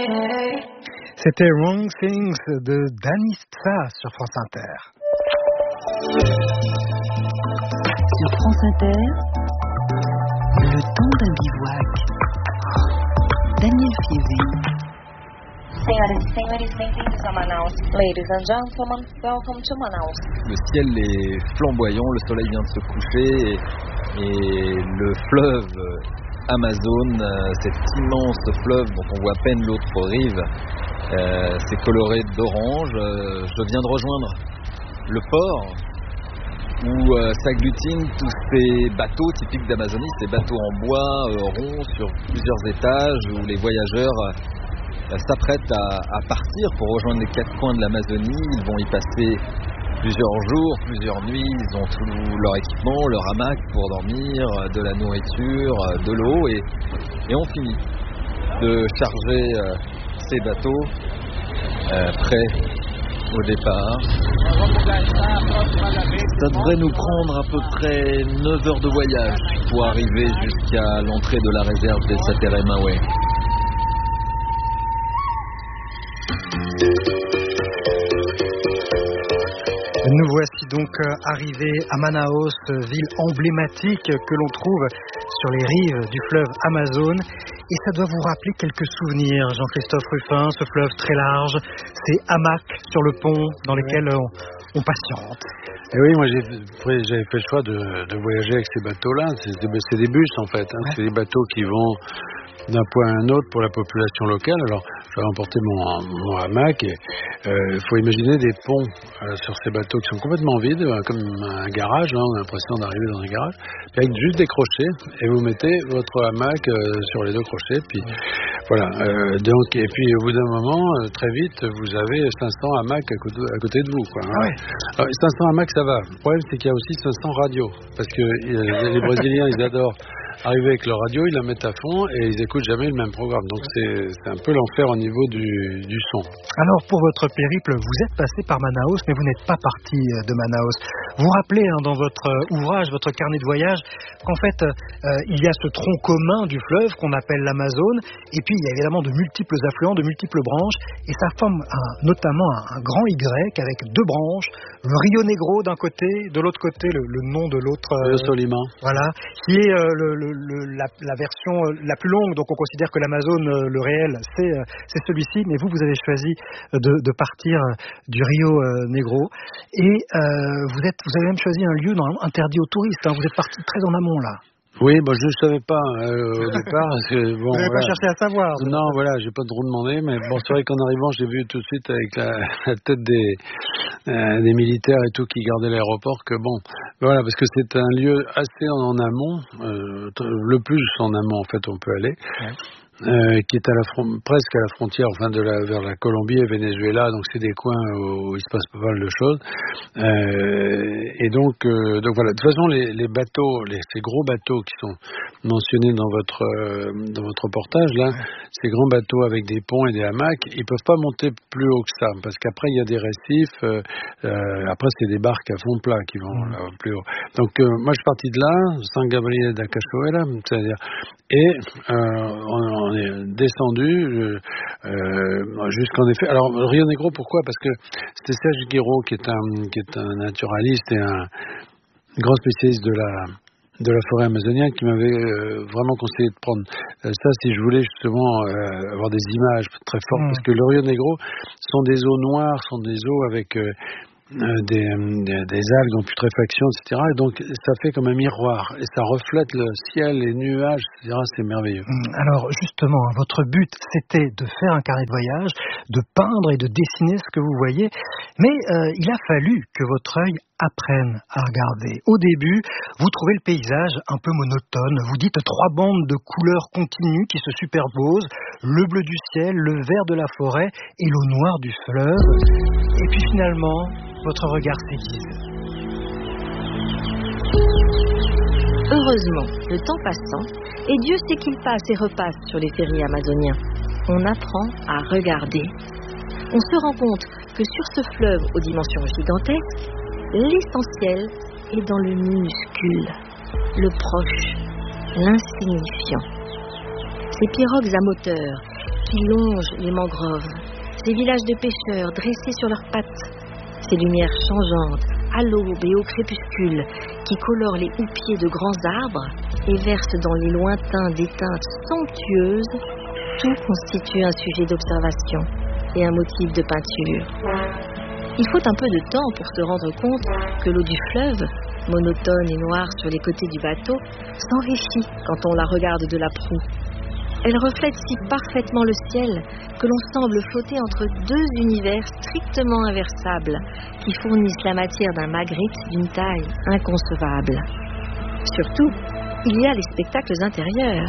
C'était Wrong Things de Danny Tsa sur France Inter. Sur France Inter, le temps d'un bivouac. Daniel Fizi. Senhoras e senhores, bem-vindos a Manaus. Ladies and gentlemen, welcome to Manaus. Le ciel est flamboyant, le soleil vient de se coucher et le fleuve Amazon, cet immense fleuve dont on voit à peine l'autre rive, c'est coloré d'orange. Je viens de rejoindre le port où s'agglutinent tous ces bateaux typiques d'Amazonie, ces bateaux en bois ronds sur plusieurs étages où les voyageurs s'apprêtent à partir pour rejoindre les quatre coins de l'Amazonie. Ils vont y passer plusieurs jours, plusieurs nuits. Ils ont tout leur équipement, leur hamac pour dormir, de la nourriture, de l'eau et on finit de charger ces bateaux prêts au départ. Ça devrait nous prendre à peu près 9 heures de voyage pour arriver jusqu'à l'entrée de la réserve des Sateré-Maoué. Nous voici donc arrivés à Manaus, ville emblématique que l'on trouve sur les rives du fleuve Amazon. Et ça doit vous rappeler quelques souvenirs, Jean-Christophe Ruffin, ce fleuve très large, ces hamacs sur le pont dans lesquels on patiente. Et oui, moi j'avais fait le choix de voyager avec ces bateaux-là. C'est des bus en fait, c'est des bateaux qui vont d'un point à un autre pour la population locale. Alors j'avais emporté mon hamac et il faut imaginer des ponts sur ces bateaux qui sont complètement vides, comme un garage, on a l'impression d'arriver dans un garage, avec juste des crochets et vous mettez votre hamac sur les deux crochets, puis voilà. Donc, et puis au bout d'un moment, très vite, vous avez 500 hamacs à côté de vous, quoi. Ah ouais. Alors, 500 hamacs, ça va. Le problème, c'est qu'il y a aussi 500 radios, parce que les Brésiliens, ils adorent arriver avec leur radio, ils la mettent à fond et ils écoutent jamais le même programme. Donc c'est un peu l'enfer au niveau du son. Alors pour votre périple, vous êtes passé par Manaus, mais vous n'êtes pas parti de Manaus. Vous vous rappelez dans votre ouvrage, votre carnet de voyage, qu'en fait il y a ce tronc commun du fleuve qu'on appelle l'Amazone, et puis il y a évidemment de multiples affluents, de multiples branches, et ça forme notamment un grand Y avec deux branches, le Rio Negro d'un côté, de l'autre côté le nom de l'autre. Rio Solima. Voilà, qui est la version la plus longue, donc on considère que l'Amazone, le réel, c'est celui-ci, mais vous avez choisi de partir du Rio Negro, et vous avez même choisi un lieu normalement interdit aux touristes, vous êtes parti très en amont là. Oui, je ne savais pas au départ. Parce que, bon, vous n'avez pas cherché à savoir. Non, voilà, j'ai pas trop demandé, mais bon, c'est vrai qu'en arrivant, j'ai vu tout de suite avec la tête des militaires et tout qui gardaient l'aéroport que bon, voilà, parce que c'est un lieu assez en amont, le plus en amont en fait on peut aller. Ouais. Qui est presque à la frontière, vers la Colombie et Venezuela, donc c'est des coins où il se passe pas mal de choses. Et donc voilà. De toute façon, les bateaux, ces gros bateaux qui sont mentionnés dans votre reportage là, ces grands bateaux avec des ponts et des hamacs, ils peuvent pas monter plus haut que ça, parce qu'après il y a des récifs. Après c'est des barques à fond plat qui vont là, plus haut. Donc moi je suis parti de là, San Gabriel da Cachoeira, c'est-à-dire, et on est descendu jusqu'en effet. Alors Rio Negro, pourquoi? Parce que c'était Serge Guiraud qui est un naturaliste et un grand spécialiste de la forêt amazonienne qui m'avait vraiment conseillé de prendre ça si je voulais justement avoir des images très fortes, parce que le Rio Negro sont des eaux noires, sont des eaux avec des algues en putréfaction, etc. Et donc ça fait comme un miroir et ça reflète le ciel, les nuages, etc. C'est merveilleux. Alors justement, votre but c'était de faire un carnet de voyage, de peindre et de dessiner ce que vous voyez, mais il a fallu que votre œil apprenne à regarder. Au début, vous trouvez le paysage un peu monotone. Vous dites 3 bandes de couleurs continues qui se superposent, le bleu du ciel, le vert de la forêt et l'eau noire du fleuve. Et puis finalement, votre regard s'aiguise. Heureusement, le temps passant, et Dieu sait qu'il passe et repasse sur les ferries amazoniens, on apprend à regarder. On se rend compte que sur ce fleuve aux dimensions gigantesques, l'essentiel est dans le minuscule, le proche, l'insignifiant. Ces pirogues à moteur qui longent les mangroves, ces villages de pêcheurs dressés sur leurs pattes, ces lumières changeantes, à l'aube et au crépuscule, qui colorent les houppiers de grands arbres et versent dans les lointains des teintes somptueuses, tout constitue un sujet d'observation et un motif de peinture. Il faut un peu de temps pour se rendre compte que l'eau du fleuve, monotone et noire sur les côtés du bateau, s'enrichit quand on la regarde de la proue. Elle reflète si parfaitement le ciel que l'on semble flotter entre deux univers strictement inversables qui fournissent la matière d'un Magritte d'une taille inconcevable. Surtout, il y a les spectacles intérieurs.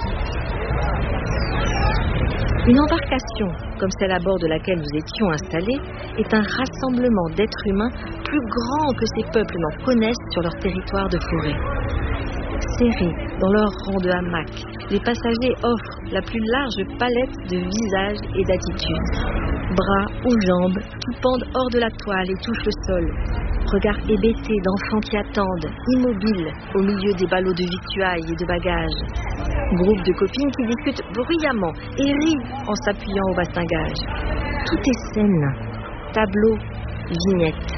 Une embarcation, comme celle à bord de laquelle nous étions installés, est un rassemblement d'êtres humains plus grand que ces peuples n'en connaissent sur leur territoire de forêt. Serrés dans leur rang de hamacs, les passagers offrent la plus large palette de visages et d'attitudes. Bras ou jambes qui pendent hors de la toile et touchent le sol. Regards hébétés d'enfants qui attendent, immobiles, au milieu des ballots de victuailles et de bagages. Groupe de copines qui discutent bruyamment et rient en s'appuyant au bastingage. Tout est scène, tableau, vignette.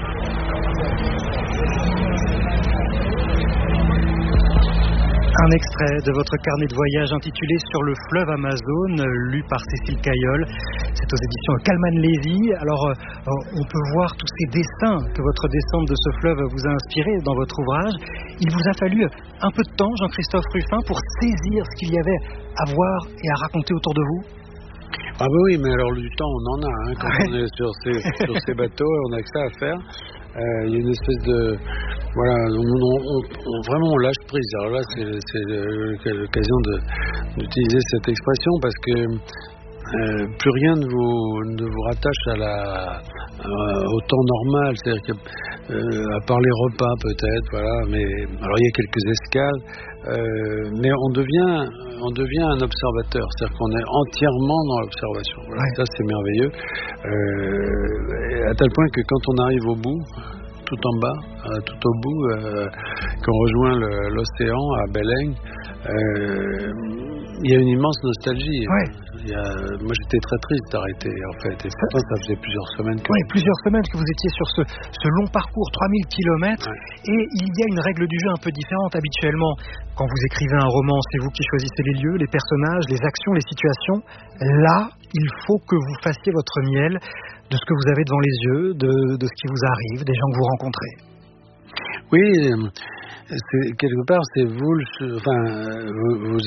Un extrait de votre carnet de voyage intitulé Sur le fleuve Amazone, lu par Cécile Cailleul. C'est aux éditions Calman Lévy. Alors, on peut voir tous ces dessins que votre descente de ce fleuve vous a inspiré dans votre ouvrage. Il vous a fallu un peu de temps, Jean-Christophe Ruffin, pour saisir ce qu'il y avait à voir et à raconter autour de vous. Ah bah oui, mais alors du temps, on en a. Hein, quand on est sur ces bateaux, on a que ça à faire. Il y a une espèce de... Voilà, vraiment on lâche prise. Alors là, c'est l'occasion d'utiliser cette expression parce que plus rien ne vous rattache au temps normal. C'est-à-dire que, à part les repas peut-être, voilà. Mais alors il y a quelques escales, mais on devient un observateur. C'est-à-dire qu'on est entièrement dans l'observation. Voilà, ouais. Ça c'est merveilleux. À tel point que quand on arrive au bout, tout en bas, tout au bout, qu'on rejoint l'océan à Beleng, il y a une immense nostalgie. Ouais. Moi j'étais très triste d'arrêter en fait, et pourtant ça faisait plusieurs semaines que vous étiez sur ce long parcours, 3000 km, ouais. Et il y a une règle du jeu un peu différente habituellement. Quand vous écrivez un roman, c'est vous qui choisissez les lieux, les personnages, les actions, les situations. Là, il faut que vous fassiez votre miel de ce que vous avez devant les yeux, de ce qui vous arrive, des gens que vous rencontrez. Oui, quelque part, c'est vous, vous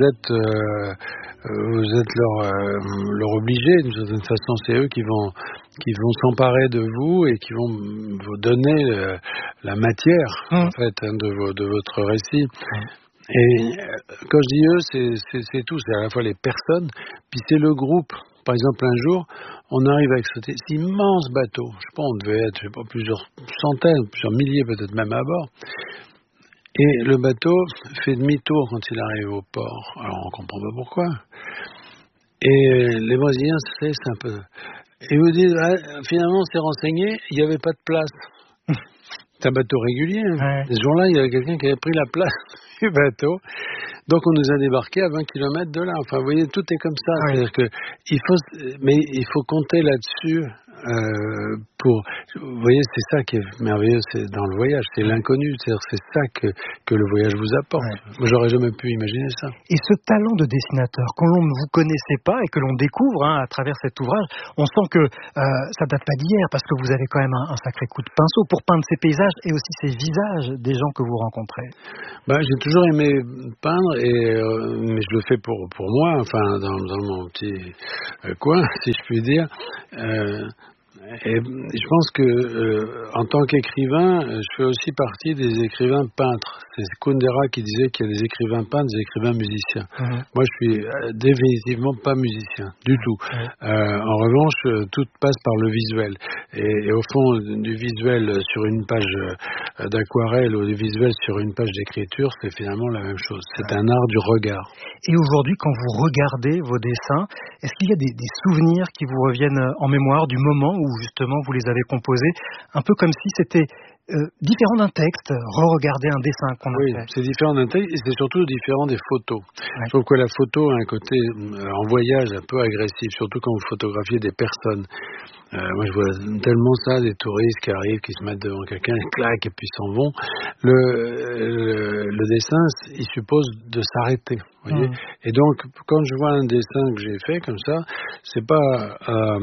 êtes leur obligé, d'une certaine façon. C'est eux qui vont s'emparer de vous et qui vont vous donner la matière, en fait, de votre récit. Et quand je dis eux, c'est tout, c'est à la fois les personnes, puis c'est le groupe. Par exemple, un jour, on arrive avec cet immense bateau. Je sais pas, on devait être, plusieurs centaines, plusieurs milliers peut-être même à bord. Et le bateau fait demi-tour quand il arrive au port. Alors, on comprend pas pourquoi. Et les Brésiliens se laissent un peu. Et vous disent, finalement, on s'est renseigné, il n'y avait pas de place. C'est un bateau régulier. Ouais. Ce jour-là, il y avait quelqu'un qui avait pris la place du bateau. Donc, on nous a débarqués à 20 km de là. Enfin, vous voyez, tout est comme ça. Ouais. C'est-à-dire que il faut compter là-dessus. Vous voyez, c'est ça qui est merveilleux, c'est dans le voyage, c'est l'inconnu, c'est ça que le voyage vous apporte. Ouais. Moi, j'aurais jamais pu imaginer ça. Et ce talent de dessinateur, quand l'on ne vous connaissait pas et que l'on découvre à travers cet ouvrage, on sent que ça date pas d'hier, parce que vous avez quand même un sacré coup de pinceau pour peindre ces paysages et aussi ces visages des gens que vous rencontrez. J'ai toujours aimé peindre, mais je le fais pour moi, enfin dans mon petit coin, si je puis dire. Et je pense que en tant qu'écrivain, je fais aussi partie des écrivains peintres. C'est Kundera qui disait qu'il y a des écrivains peintres, des écrivains musiciens. Moi, je suis définitivement pas musicien du tout. En revanche, tout passe par le visuel. Et au fond, du visuel sur une page d'aquarelle ou du visuel sur une page d'écriture, c'est finalement la même chose. C'est un art du regard. Et aujourd'hui, quand vous regardez vos dessins, est-ce qu'il y a des souvenirs qui vous reviennent en mémoire du moment où justement vous les avez composés, un peu comme si c'était différent d'un texte, re-regarder un dessin qu'on a fait. Oui, c'est différent d'un texte et c'est surtout différent des photos. Ouais. Je trouve que la photo a un côté en voyage un peu agressif, surtout quand vous photographiez des personnes. Moi, je vois tellement ça, des touristes qui arrivent, qui se mettent devant quelqu'un, ils claquent et puis s'en vont. Le dessin, il suppose de s'arrêter. Vous voyez. Et donc, quand je vois un dessin que j'ai fait comme ça, c'est pas,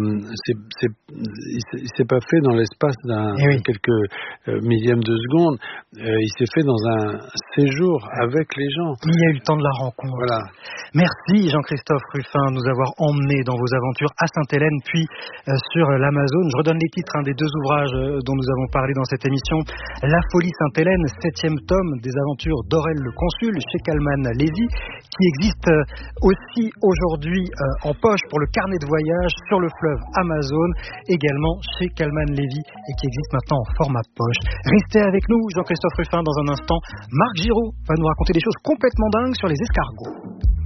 il s'est pas fait dans l'espace d'un quelques millièmes de seconde. Il s'est fait dans un séjour avec les gens. Il y a eu le temps de la rencontre. Voilà. Merci Jean-Christophe Ruffin de nous avoir emmenés dans vos aventures à Sainte-Hélène puis sur l'Amazone. Je redonne les titres des deux ouvrages dont nous avons parlé dans cette émission. La folie Sainte-Hélène, 7e tome des aventures d'Aurel le Consul chez Calman Lévy, qui existe aussi aujourd'hui en poche pour le carnet de voyage sur le fleuve Amazone, également chez Calman Lévy et qui existe maintenant en format poche. Restez avec nous, Jean-Christophe Ruffin, dans un instant. Marc Giraud va nous raconter des choses complètement dingues sur les escargots.